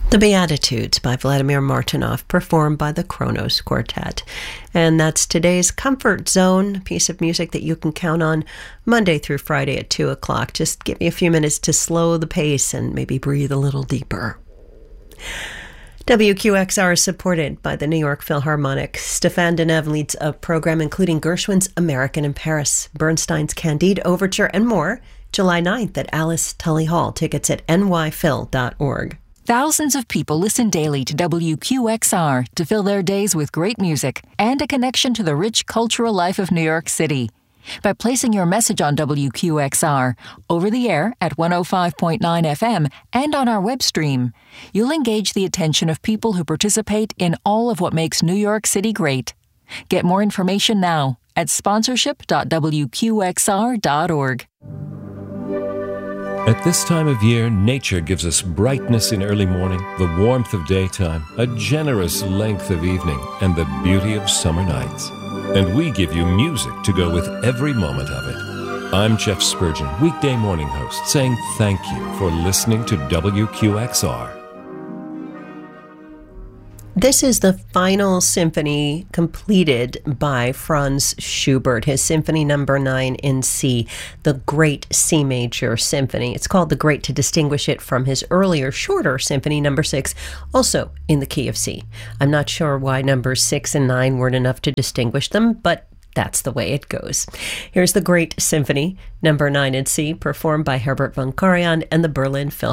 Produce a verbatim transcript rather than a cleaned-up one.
The Beatitudes by Vladimir Martynov, performed by the Kronos Quartet. And that's today's Comfort Zone, a piece of music that you can count on Monday through Friday at two o'clock. Just give me a few minutes to slow the pace and maybe breathe a little deeper. W Q X R is supported by the New York Philharmonic. Stéphane Deneuve leads a program including Gershwin's American in Paris, Bernstein's Candide Overture, and more, July ninth at Alice Tully Hall. Tickets at n y phil dot org. Thousands of people listen daily to W Q X R to fill their days with great music and a connection to the rich cultural life of New York City. By placing your message on W Q X R, over the air at one oh five point nine F M and on our web stream, you'll engage the attention of people who participate in all of what makes New York City great. Get more information now at sponsorship dot w q x r dot org. At this time of year, nature gives us brightness in early morning, the warmth of daytime, a generous length of evening, and the beauty of summer nights. And we give you music to go with every moment of it. I'm Jeff Spurgeon, weekday morning host, saying thank you for listening to W Q X R. This is the final symphony completed by Franz Schubert, his Symphony Number nine in C, the Great C Major Symphony. It's called the Great to distinguish it from his earlier, shorter Symphony Number six, also in the key of C. I'm not sure why numbers six and nine weren't enough to distinguish them, but that's the way it goes. Here's the Great Symphony Number nine in C, performed by Herbert von Karajan and the Berlin Philharmonic.